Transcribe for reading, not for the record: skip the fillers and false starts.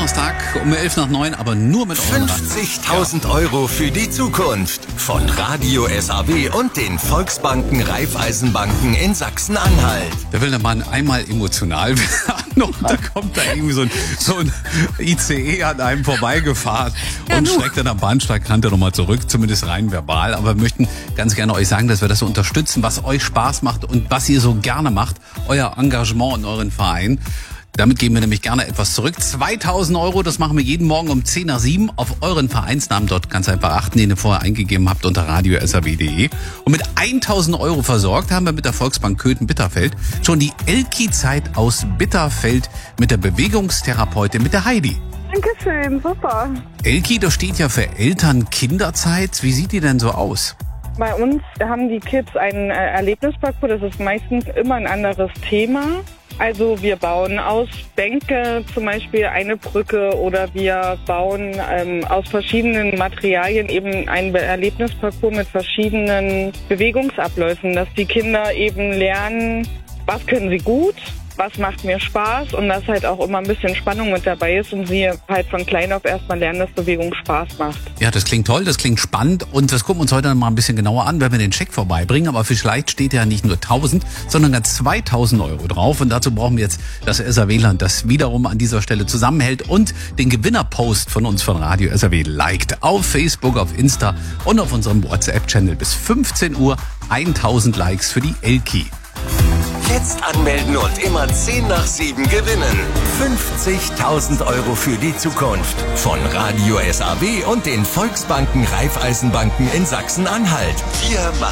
Donnerstag um 8:55, aber nur mit euren 50.000 Euro für die Zukunft von Radio SAW und den Volksbanken Raiffeisenbanken in Sachsen-Anhalt. Da will der Mann einmal emotional werden und da kommt da irgendwie so ein ICE an einem vorbeigefahren und schreckt dann am Bahnsteigkante nochmal zurück, zumindest rein verbal. Aber wir möchten ganz gerne euch sagen, dass wir das so unterstützen, was euch Spaß macht und was ihr so gerne macht, euer Engagement in euren Verein. Damit geben wir nämlich gerne etwas zurück. 2.000 Euro, das machen wir jeden Morgen um 10 nach 7 auf euren Vereinsnamen. Dort ganz einfach achten, den ihr vorher eingegeben habt unter radio.saw.de. Und mit 1.000 Euro versorgt haben wir mit der Volksbank Köthen-Bitterfeld schon die Elki-Zeit aus Bitterfeld mit der Bewegungstherapeutin, mit der Heidi. Dankeschön, super. Elki, das steht ja für Eltern-Kinderzeit. Wie sieht die denn so aus? Bei uns haben die Kids einen Erlebnisparcours, das ist meistens immer ein anderes Thema. Also wir bauen aus Bänke zum Beispiel eine Brücke oder wir bauen aus verschiedenen Materialien eben einen Erlebnisparcours mit verschiedenen Bewegungsabläufen, dass die Kinder eben lernen, was können sie gut, was macht mir Spaß und dass halt auch immer ein bisschen Spannung mit dabei ist und sie halt von klein auf erstmal lernen, dass Bewegung Spaß macht. Ja, das klingt toll, das klingt spannend und das gucken wir uns heute mal ein bisschen genauer an, wenn wir den Scheck vorbeibringen. Aber vielleicht steht ja nicht nur 1.000, sondern ganz 2.000 Euro drauf und dazu brauchen wir jetzt das SAW-Land, das wiederum an dieser Stelle zusammenhält und den Gewinnerpost von uns von Radio SAW liked auf Facebook, auf Insta und auf unserem WhatsApp-Channel. Bis 15 Uhr 1.000 Likes für die Elki. Jetzt anmelden und immer 10 nach 7 gewinnen. 50.000 Euro für die Zukunft von Radio SAW und den Volksbanken Raiffeisenbanken in Sachsen-Anhalt. Wir machen